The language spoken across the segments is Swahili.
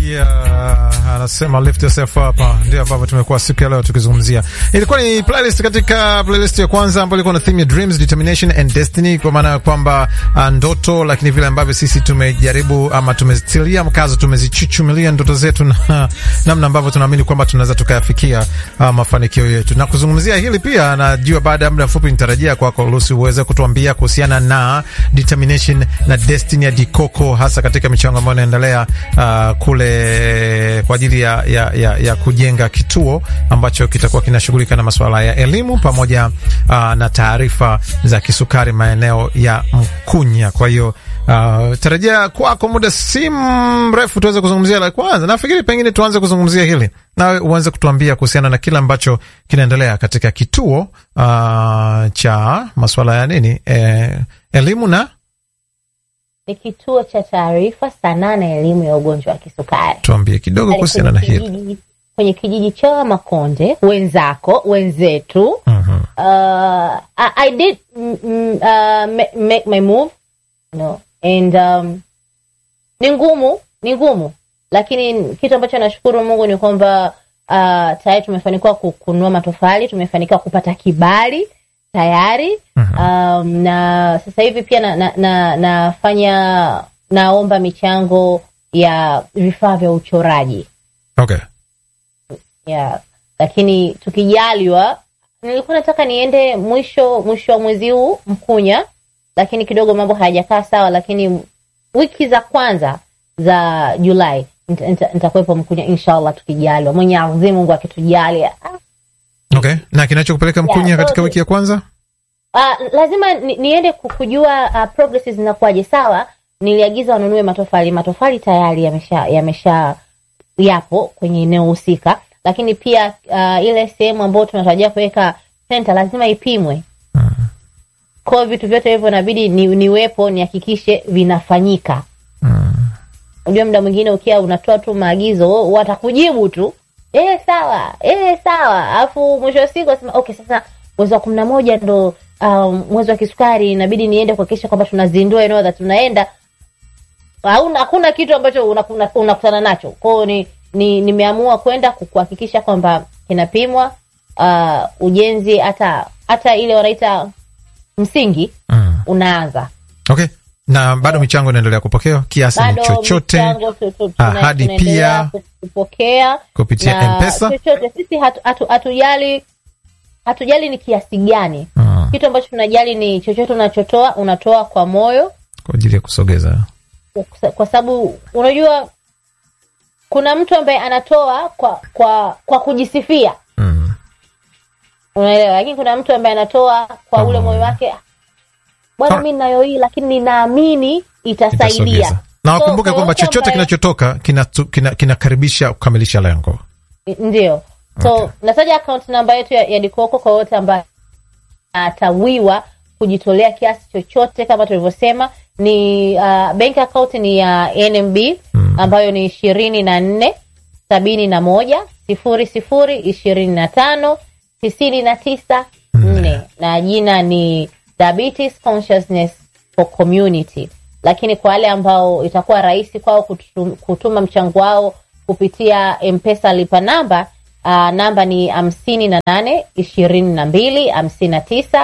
Anasema lift yourself up. Ndio ambavyo tumekuwa siku ya leo tukizungumzia. Ilikuwa ni playlist, katika playlist ya kwanza ambayo ilikuwa na theme ya dreams, determination and destiny, kwa maana kwamba ndoto, lakini vile ambavyo sisi tumejaribu ama tumezitilia mkazo, tumezichuchumilia ndoto zetu na namna ambavyo tunaamini kwamba tunaweza tukayafikia mafanikio yetu. Na kuzungumzia hili pia, najua baada ya muda mfupi nitarajia kwako Lucy uweze kutuambia kuhusiana na determination na destiny ya Dikoko, hasa katika michango ambayo inaendelea kule kwa ajili ya kujenga kituo ambacho kitakuwa kinashughulika na masuala ya elimu pamoja na taarifa za kisukari maeneo ya Mkunya. Kwa hiyo tarajia kwako muda si mrefu tuweze kuzungumzia la kwanza. Nafikiri pengine tuanze kuzungumzia hili na uanze kutuambia kuhusiana na kile ambacho kinaendelea katika kituo cha masuala ya nini, elimu na ni kituo cha taarifa, sanaa na elimu ya ugonjwa wa kisukari. Tuambie kidogo kuhusiana na hili. Kwenye kijiji cha Makonde, wenzetu. I did make my move, and ni ngumu, lakini kitu ambacho nashukuru Mungu ni kwamba tayari tumefanikiwa kununua matofali, tumefanikiwa kupata kibali tayari. Na sasa hivi pia naomba michango ya vifaa vya uchoraji. Okay. Yeah, lakini tukijaliwa, nilikuwa nataka niende mwisho wa mwezi huu Mkunya, lakini kidogo mambo hayajakaa sawa, lakini wiki za kwanza za Julai nitakuwepo Mkunya inshallah, tukijaliwa. Mwenyezi Mungu akitujalia. Okay. Na kinachokupeleka Mkunya katika wiki ya kwanza? Lazima niende kujua progress zinakuaje. Sawa, niliagiza wanunue matofali tayari yapo kwenye eneo husika, lakini pia ile sehemu ambayo tunatarajia kuweka center lazima ipimwe. Kwa vitu vyote hivyo inabidi niwepo, nihakikishe vinafanyika. Unajua muda mwingine ukiwa unatoa tu maagizo watakujibu tu sawa, alafu mwisho wa siku wasema okay, sasa mwezi wa 11 ndo mwezi wa kisukari, inabidi niende kuhakikisha kwamba tunazindua eneo that tunaenda. Hakuna kitu ambacho unakutana nacho. Kwa hiyo nimeamua kwenda kuhakikisha kwamba kinapimwa, ujenzi hata ile wanaita msingi unaanza. Okay. Na bado michango inaendelea kupokewa kiasi ni chochote, hadi pia kupokea kupitia M-Pesa. Chochote sisi hatujali ni kiasi gani. Kitu ambacho tunajali ni chochote unachotoa, unatoa kwa moyo kwa ajili ya kusogeza. Kwa sababu unajua kuna mtu ambaye anatoa kwa kujisifia. Unaelewa, lakini kuna mtu ambaye anatoa kwa ule moyo wake, bwana mimi ninayo hii, lakini ninaamini itasaidia. Na wakumbuke kwamba chochote kinachotoka kinakaribisha kukamilisha lengo. Ndio. So nataja account number yetu ya Dikoko kwa wote ambao atawiwa kujitolea kiasi chochote. Kama tulivyosema, ni bank account ni ya NMB ambayo ni 24 71 00 25 99 4, na jina ni Diabetes Consciousness for Community. Lakini kwa wale ambao itakuwa rahisi kwao kutuma mchango wao kupitia M-Pesa lipa namba, namba ni 58 22 59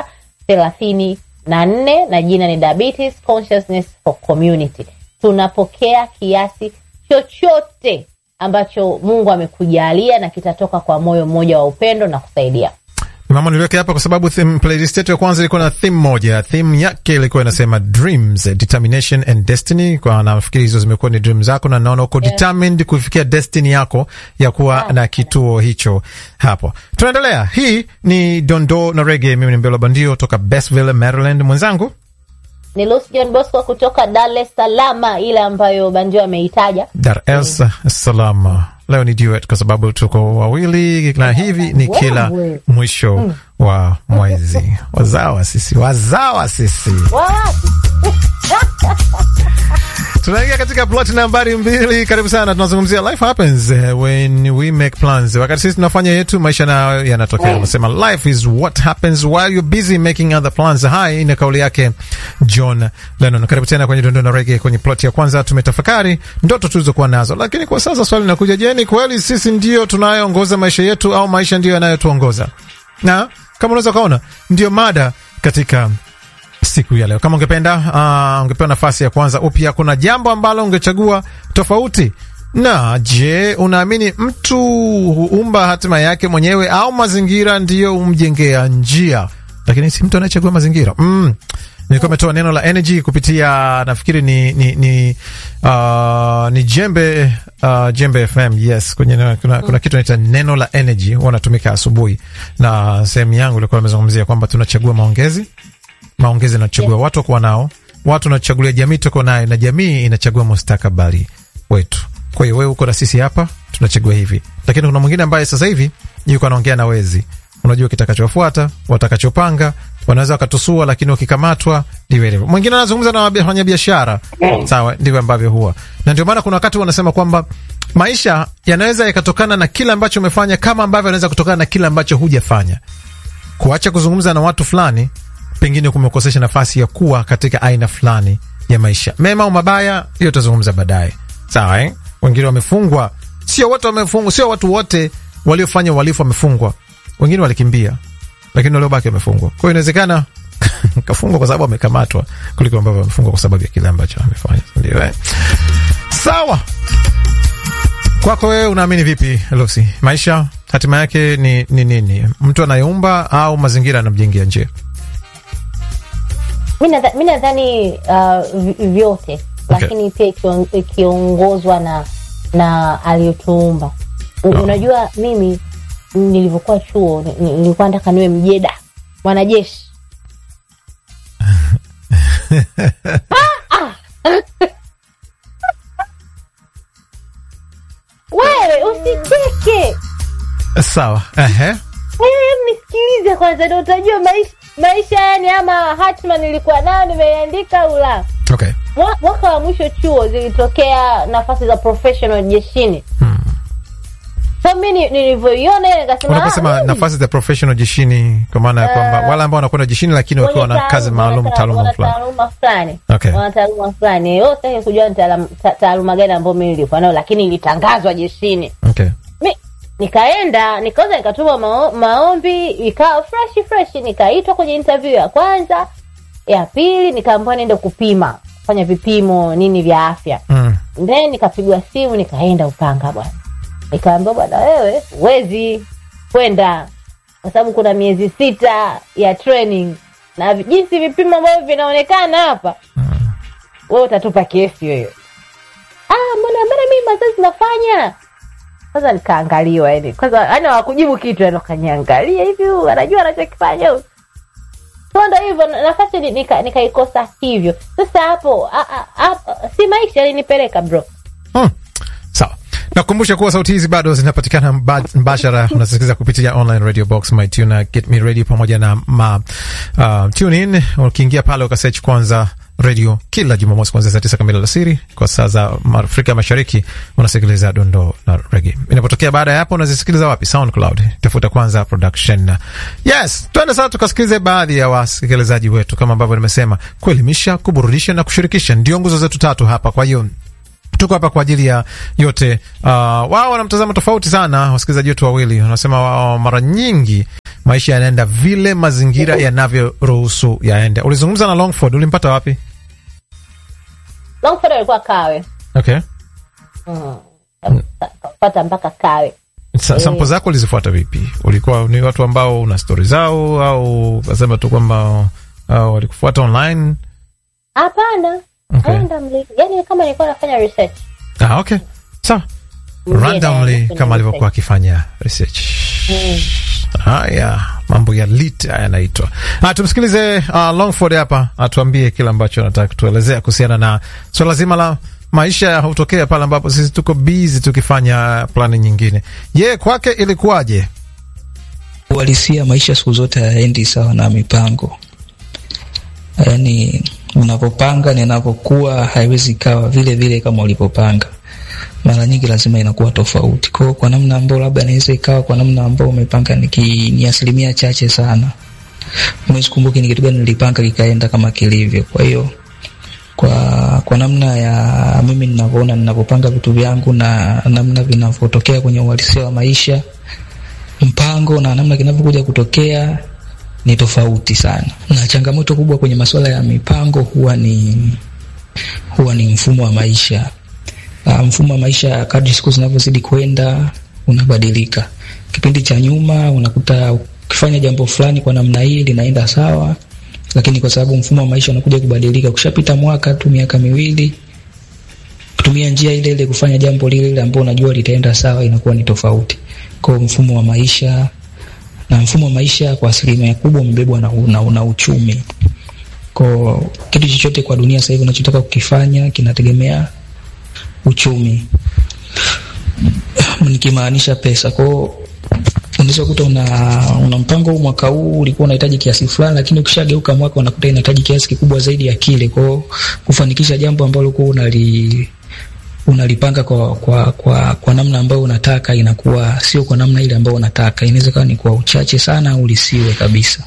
34, na jina ni Diabetes Consciousness for Community. Tunapokea kiasi chochote ambacho Mungu amekujalia na kitatoka kwa moyo mmoja wa upendo na kusaidia. Mama, niliweke hapa kwa sababu playlist yetu ya kwanza ilikuwa na theme moja. Theme yake ilikuwa inasema dreams, determination and destiny. Kwa nafikiri hizo zimekuwa ni dreams zako, na naona uko determined kufikia destiny yako ya kuwa na kituo hicho hapo. Tunaendelea. Hii ni Dondo na Reggae. Mimi ni Mbelo Bandio kutoka Bestville, Maryland. Mwenzangu ni Lucy John Bosco kutoka Dar es Salaam, ile ambayo Bandio ameitaja. Dar es Salaam. Leo ni duet kwa sababu tuko wawili, na hivi ni kila mwisho wa mwezi. Wazawa sisi. Tunaingia katika plot nambari 2. Karibu sana. Tunazungumzia life happens when we make plans. Wakati sisi tunafanya yetu, maisha nayo yanatokea. Unasema life is what happens while you're busy making other plans. Hai ina kauli yake John Lennon. Karibu tena kwenye Dondona Reggae. Kwenye plot ya kwanza tumetafakari ndoto tulizokuwa nazo, lakini kwa sasa swali linakuja, je, ni kweli sisi ndio tunayoongoza maisha yetu au maisha ndio yanayotuongoza? Na kama unaweza kaona, ndio mada katika siku ya leo. Kama ungepewa nafasi ya kwanza upya, kuna jambo ambalo ungechagua tofauti? Na je, unaamini mtu huumba hatima yake mwenyewe au mazingira ndiyo umjengea njia? Lakini si mtu anayechagua mazingira. Nilikuwa nimetoa neno la energy kupitia, nafikiri ni Jembe FM. Yes, kwenye kuna kitu inaitwa neno la energy, wanatumika asubuhi. Na sehemu yangu ilikuwa nimezungumzia kwamba tunachagua maongezi inachagua watu kuwa nao, watu wanachagulia jamii tuko nayo, na jamii inachagua mustakabali wetu. Kwa hiyo wewe uko na sisi hapa, tunachagua hivi. Lakini kuna mwingine ambaye sasa hivi yuko anaongea na wezi. Unajua kitakachofuata, watakachopanga, wanaweza wakatusua, lakini wakikamatwa ndivyo hivyo. Mwingine anazungumza na wafanyabiashara. Sawa, ndivyo ambavyo huwa. Na ndio maana kuna wakati wanasema kwamba maisha yanaweza yakatokana na kila ambacho umefanya, kama ambavyo yanaweza kutokana na kila ambacho hujafanya. Kuacha kuzungumza na watu fulani pengine kumekosesha nafasi ya kuwa katika aina fulani ya maisha. Mema au mabaya, hiyo tutazungumza baadaye. Sawa, wengine wamefungwa. Sio watu wote waliofanya uhalifu wamefungwa. Wengine walikimbia, lakini waliobaki wamefungwa. Kwa hiyo inawezekana kafungwa kwa sababu amekamatwa kuliko ambavyo amefungwa kwa sababu ya kile ambacho amefanya. Ndio. Sawa. Kwako wewe unaamini vipi, Lucy? Maisha hatima yake ni nini? Mtu anayeumba au mazingira yanamjengea njia? Mimi nadhani vyote. Okay. Lakini pia ikiongozwa na aliyotuumba. Unajua, mimi nilivyokuwa chuo nilikuwa nataka niwe mjeda, mwanajeshi. Wewe usicheke. Sawa. Nisikilize kwanza ndio utajua maisha yani ama hatima nilikuwa nayo nimeandika ula. Okay. Mwaka wa mwisho chuo zilitokea nafasi za professional jeshini. So mimi nilivyoiona ile nikasema, unasema nafasi za professional jeshini kwa maana ya kwamba wale ambao wanakwenda jeshini lakini wakiwa na kazi maalum, taaluma fulani. Okay. Wana taaluma fulani. Yote kujua taaluma gani ambayo mimi nilikuwa nayo, lakini ilitangazwa jeshini. Okay. Nikaenda, nikatuma maombi, ikawa fresh, nikaitwa kwenye interview ya kwanza, ya pili nikaambiwa niende kufanya vipimo nini vya afya. Then nikapigwa simu, nikaenda Upanga bwana. Nikaambiwa bwana, wewe huwezi kwenda kwa sababu kuna miezi 6 ya training na jinsi vipimo ambavyo vinaonekana hapa. Wewe utatupa kesi wewe. Mbona mimi mazoezi nafanya? Sasa nikaangaliwa yani. Kwanza hawakujibu kitu, yani wakaniangalia hivi, anajua anachokifanya. So ndio hivyo, nafasi nikaikosa hivyo. Sasa hapo si maisha yalinipeleka bro. Sawa. Nakukumbusha kuwa sauti hizi bado zinapatikana mbashara. Unasikiliza kupitia online radio box, MyTuner, Get Me Radio pamoja na Tune In. Ukiingia pale ukasearch kwanza radio kila Jumamosi kuanzia saa 9 kamili alasiri kwa saa za Afrika Mashariki, unasikiliza Dondona Reggae. Inapotokea baada ya hapo unazisikiliza wapi? SoundCloud. Tafuta kwanza production. Yes, twende sasa tukasikilize baadhi ya wasikilizaji wetu. Kama ambavyo nimesema, kuelimisha, kuburudisha na kushirikisha ndio nguzo zetu tatu hapa. Kwa hiyo tuko hapa kwa ajili ya yote. Wao wana mtazamo tofauti sana, wasikilizaji wetu wawili. Wanasema wao mara nyingi maisha yanaenda vile mazingira yanavyoruhusu yaende. Ulizungumza na Longford, ulimpata wapi? Longford alikuwa Kawe. Okay. Pata mpaka Kawe. Sample zako ulizifuata vipi? Ulikuwa ni watu ambao una story zao au kasema tu kwamba walikufuata online? Hapana. Okay. Randomly. Yani kama nilikuwa nafanya research. Okay. Sawa. Randomly kama alivyokuwa akifanya research. Haya, mambo ya lit yanaitwa. Tumsikilize Longford hapa atuambie kila ambacho anataka kutuelezea kuhusiana na swala zima la maisha hutokea pale ambapo sisi tuko busy tukifanya plani nyingine. Kwake ilikuwaje? Uhalisia maisha siku zote hayaendi sawa na mipango. Yaani unapopanga na inapokuwa haiwezi ikawa vile vile kama ulipopanga. Mara nyingi lazima inakuwa tofauti. Kwa namna ambayo labda inaweza ikawa kwa namna ambayo umepanga ni asilimia chache sana. Mwezi kumbuki ni kitu gani nilipanga kikaenda kama kilivyo. Kwa hiyo kwa namna ya mimi ninavyoona ninapopanga vitu vyangu na namna vinavyotokea kwenye uhalisia wa maisha, mpango na namna kinavyokuja kutokea ni tofauti sana. Na changamoto kubwa kwenye masuala ya mipango huwa ni mfumo wa maisha. Mfumo wa maisha kadri siku zinavyozidi kwenda unabadilika. Kipindi cha nyuma unakuta ukifanya jambo fulani kwa namna hii linaenda sawa, lakini kwa sababu mfumo wa maisha unakuja kubadilika, kushapita mwaka tu, miaka miwili, kutumia njia ile ile kufanya jambo lile lile ambalo unajua litaenda sawa inakuwa ni tofauti. Kwa mfumo wa maisha, na mfumo wa maisha kwa asilimia kubwa umebebwa na uchumi. Kwa kitu chochote kwa dunia sasa hivi unachotaka kukifanya kinategemea uchumi, nikimaanisha pesa. Kwa unaweza kukuta una mpango huu, mwaka huu ulikuwa unahitaji kiasi fulani, lakini ukishageuka mwaka unakuta inahitaji kiasi kikubwa zaidi ya kile. Kwa kufanikisha jambo ambalo ulikuwa unalipanga kwa namna ambayo unataka, inakuwa sio kwa namna ile ambayo unataka. Inaweza kuwa ni kwa uchache sana au lisiwe kabisa.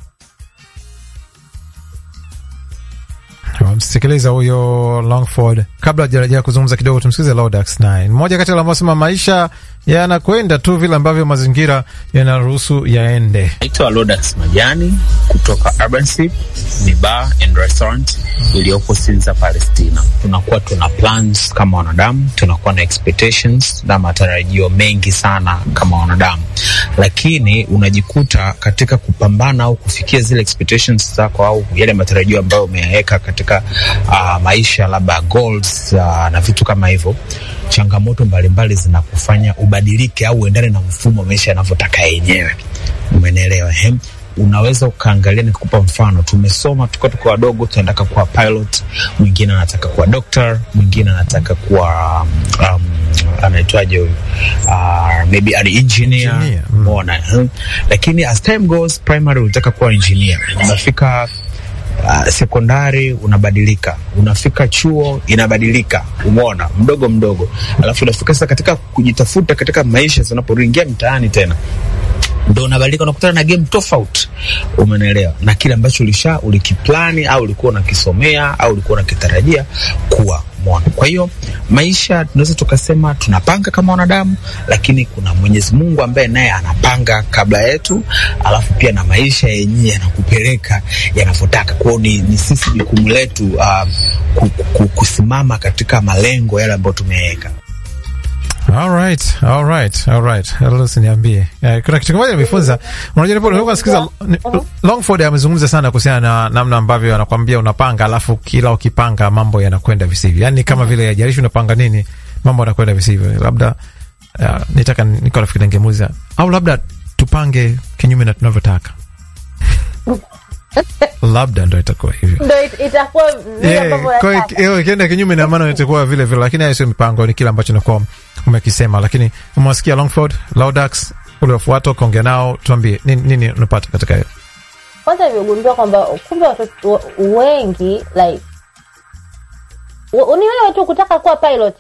Msikiliza huyo Longford. Kabla hajaja kuzungumza kidogo, tumsikize Lodax 9. Mmoja kati ya wale ambao maisha yanakwenda tu vile ambavyo mazingira yanaruhusu yaende. Naitwa Lodax Majani kutoka Urban Sip, ni bar and restaurant iliyopo Sinza, Palestina. Tunakuwa tuna plans kama wanadamu, tunakuwa na expectations na matarajio mengi sana kama wanadamu, lakini unajikuta katika kupambana au kufikia zile expectations zako au yale matarajio ambayo umeyaweka katika maisha, labda goals na vitu kama hivyo, changamoto mbalimbali zinakufanya ubadilike au uendane na mfumo wa maisha yanavyotaka yenyewe. Umeelewa? Unaweza ukaangalia, nikupa mfano, tumesoma tuko wadogo, tunataka kuwa pilot, mwingine anataka kuwa doctor, mwingine anataka kuwa anaitwaje huyu maybe an engineer. Umeona? Lakini as time goes, primary unataka kuwa engineer, unafika sekondari unabadilika, unafika chuo inabadilika, umeona, mdogo mdogo, alafu unafika sasa katika kujitafuta katika maisha, unapoingia mtaani tena ndio unabadilika, unakutana na game tofauti. Umeelewa? Na kile ambacho ulikiplani au ulikuwa unakisomea au ulikuwa unakitarajia kuwa. Umeona? Kwa hiyo maisha tunaweza tukasema tunapanga kama wanadamu, lakini kuna Mwenyezi Mungu ambaye naye anapanga kabla yetu, alafu pia na maisha yenyewe yanakupeleka yanavyotaka. Kwa hiyo ni sisi jukumu letu kusimama katika malengo yale ambayo tumeweka. Alright. Halo, niambie. Kuna kitu kimoja nimefunza. Unajua nilikuwa nasikiza Longford amezungumza sana kuhusiana na namna ambavyo anakuambia unapanga, alafu kila ukipanga mambo yanakwenda visivyo. Yaani kama vile hajalishi unapanga nini, mambo yanakwenda visivyo. Labda niko nafikiri ningemuuliza, au labda tupange kinyume na tunavyotaka. Labda ndo itakuwa hivyo. Ndo itakuwa vile ambavyo unataka. Ikienda kinyume na maana itakuwa vile vile, lakini hayo sio mipango, ni kile ambacho nakuwa umekisema. Lakini umewasikia Longford, Lodax, ule wafuato kaongea nao, tuambie nini unapata katika hiyo. Kwanza nimegundua kwamba kumbe watu wengi like unielewa tu kutaka kuwa pilot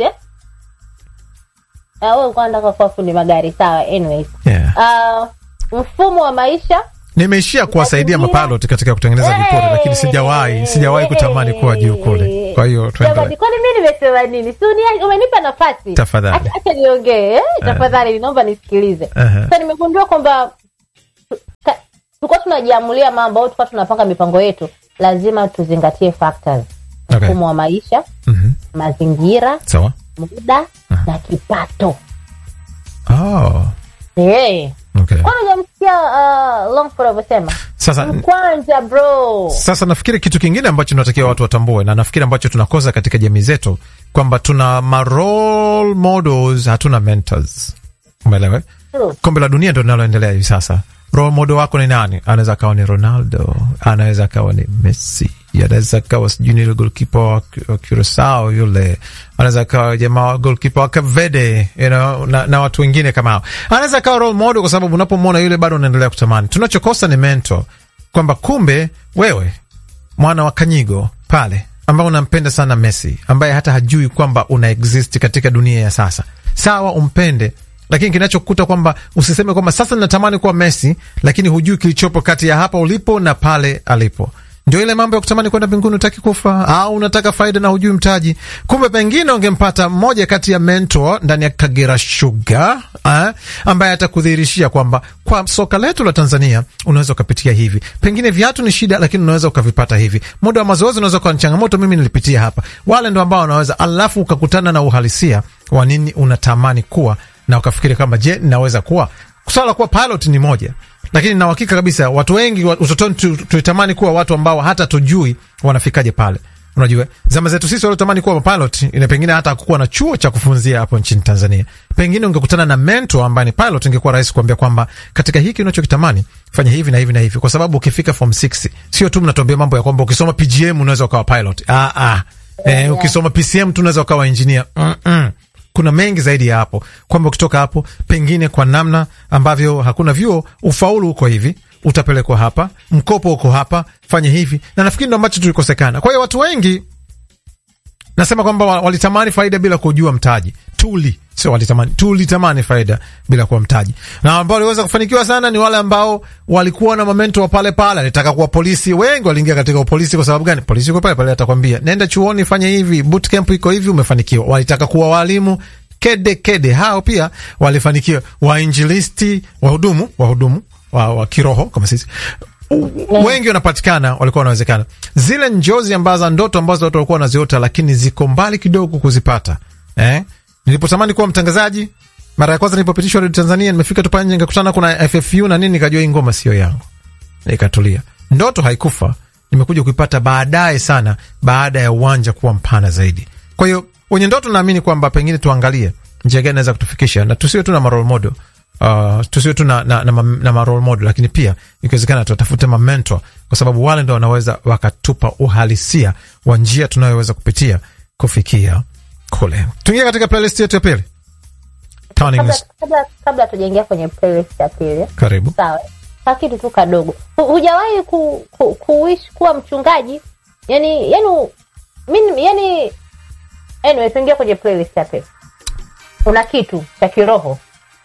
wewe unataka kuwa fundi magari, sawa. Anyways, mfumo wa maisha nimeishia kuwasaidia mapilot katika kutengeneza vipuri, lakini sijawahi kutamani kuwa juu kule. Kwa hiyo tuendelee. Kwani mimi nimesema nini? Si umenipa nafasi. Tafadhali. Acha niongee. Tafadhali naomba nisikilize. Sasa nimegundua kwamba tulikuwa tunajiamulia mambo au tulikuwa tunapanga mipango yetu, lazima tuzingatie factors. Mfumo wa maisha, mazingira, sawa, muda na kipato. Okay. Kwa nini jamsikia Longford amesema? Sasa kwanza bro. Sasa nafikiri kitu kingine ambacho tunatakiwa watu watambue, na nafikiri ambacho tunakosa katika jamii zetu, kwamba tuna role models, hatuna mentors. Umeelewa? Kombe la dunia ndio linaloendelea hivi sasa. Role model wako ni nani? Anaweza kawa ni Ronaldo, anaweza kawa ni Messi, anaweza kawa sijui ni goalkeeper wa Curacao yule, anaweza kawa jamaa goalkeeper wa Cape Verde, na watu wengine kama hao. Anaweza kawa role model kwa sababu unapomwona yule bado unaendelea kutamani. Tunachokosa ni mentor, kwamba kumbe wewe mwana wa Kanyigo pale ambaye unampenda sana Messi, ambaye hata hajui kwamba una exist katika dunia ya sasa, sawa, umpende, lakini kinachokuta kwamba usiseme kwamba sasa ninatamani kuwa Messi, lakini hujui kilichopo kati ya hapa ulipo na pale alipo. Ndio ile mambo ya kutamani kwenda mbinguni utaki kufa, au unataka faida na hujui mtaji. Kumbe pengine ungempata mmoja kati ya mentor ndani ya Kagera Sugar, ambaye atakudhihirishia kwamba kwa soka letu la Tanzania unaweza ukapitia hivi. Pengine viatu ni shida, lakini unaweza ukavipata hivi. Muda wa mazoezi unaweza kuwa changamoto, mimi nilipitia hapa. Wale ndio ambao wanaweza, alafu ukakutana na uhalisia wa nini unatamani kuwa, na ukafikiri kama je, naweza kuwa. Swala kuwa pilot ni moja, lakini na uhakika kabisa watu wengi utotoni tulitamani kuwa watu ambao hata tujui wanafikaje pale. Unajua, zama zetu sisi waliotamani kuwa pilot, ina pengine hata hakukuwa na chuo cha kufunzia hapo nchini Tanzania. Pengine ungekutana na mentor ambaye ni pilot, ingekuwa rahisi kuambia kwamba katika hiki unachokitamani fanya hivi na hivi na hivi, kwa sababu ukifika form 6 sio tu mnatuambia mambo ya kwamba ukisoma PGM unaweza ukawa pilot. Ukisoma PCM tu unaweza ukawa engineer. Kuna mengi zaidi ya hapo, kwamba ukitoka hapo pengine kwa namna ambavyo hakuna vyuo, ufaulu uko hivi, utapelekwa hapa, mkopo uko hapa, fanya hivi. Na nafikiri ndo ambacho tulikosekana. Kwa hiyo watu wengi nasema kwamba walitamani faida bila kujua mtaji. Tulitamani faida bila kuwa mtaji. Na ambao waliweza kufanikiwa sana ni wale ambao walikuwa na momento wa pale pale. Alitaka kuwa polisi, wengi waliingia katika polisi kwa sababu gani? Polisi yuko pale pale, atakwambia nenda chuoni, fanya hivi, bootcamp iko hivi, umefanikiwa. Walitaka kuwa walimu, kede hao pia walifanikiwa. Wainjilisti, wahudumu wa kiroho kama sisi, wengi wanapatikana, walikuwa wanawezekana. Zile njozi ambazo, ndoto ambazo watu walikuwa wanaziota, lakini ziko mbali kidogo kuzipata. Nilipotamani kuwa mtangazaji mara ya kwanza nilipopitishwa Radio Tanzania, nimefika tu pale nje nikakutana kuna FFU na nini, nikajua hii ngoma sio yangu, nikatulia. Ndoto haikufa, nimekuja kuipata baadaye sana, baada ya uwanja kuwa mpana zaidi. Kwa hiyo wenye ndoto, naamini kwamba pengine tuangalie njia gani naweza kutufikisha, na tusiwe tu na role model, tusiwe tu na role model, lakini pia ikiwezekana tutafute mentor, kwa sababu wale ndio wanaweza wakatupa uhalisia wa njia tunayoweza kupitia kufikia kule. Tuingia katika playlist yetu ya pili. Kabla tujaingia kwenye playlist ya pili. Karibu. Sawa. Kitu tu kadogo. Hujawahi kuishi kuwa mchungaji? Yani anyway, tuingia kwenye playlist ya pili. Una kitu cha kiroho?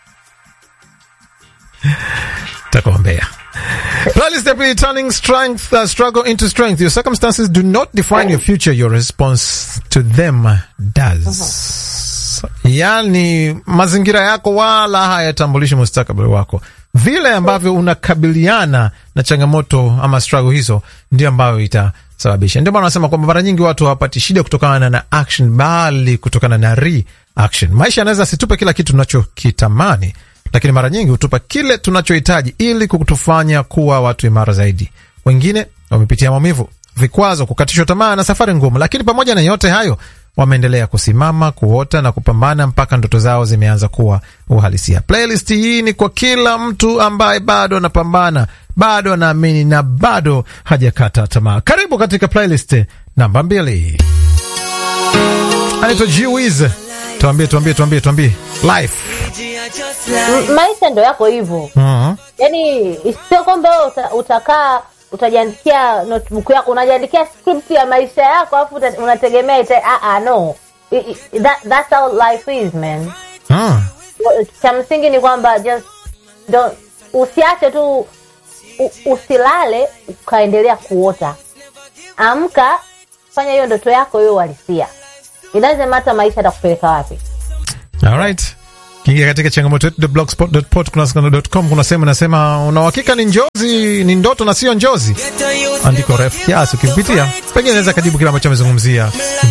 Takuombea. Playlist ya pili, turning struggle into strength. Your circumstances do not define your future, your response to them does. Yani, mazingira yako wala hayatambulishi mustakabali wako. Vile ambavyo unakabiliana na changamoto ama struggle hizo, ndio ambavyo itasababisha. Ndio maana nasema kwamba mara nyingi watu hawapati shida kutokana na action, bali kutokana na reaction. Maisha yanaweza situpe kila kitu tunachokitamani, lakini mara nyingi hutupa kile tunachohitaji ili kutufanya kuwa watu imara zaidi. Wengine wamepitia maumivu, vikwazo, kukatishwa tamaa na safari ngumu, lakini pamoja na yote hayo wameendelea kusimama, kuota na kupambana mpaka ndoto zao zimeanza kuwa uhalisia. Playlist hii ni kwa kila mtu ambaye bado anapambana, bado anaamini na bado hajakata tamaa. Karibu katika playlist namba 2. Anaitwa G-Wiz. Tuambie life. Maisha ndo yako hivyo. Yani sio kwamba utakaa utajiandikia notebook yako, unajiandikia script ya maisha yako afu unategemea no. That's how life is, man. Cha msingi ni kwamba just don't, usiache tu, usilale ukaendelea kuota. Amka, fanya hiyo ndoto yako hiyo uhalisia. It doesn't matter maisha atakupeleka wapi. All right. Kingia katika changamoto yetu blogspot.com kuna sema nasema una uhakika ni njozi, ni ndoto na sio njozi. Andiko refu kiasi ukipitia pengine naweza kajibu kile ambacho amezungumzia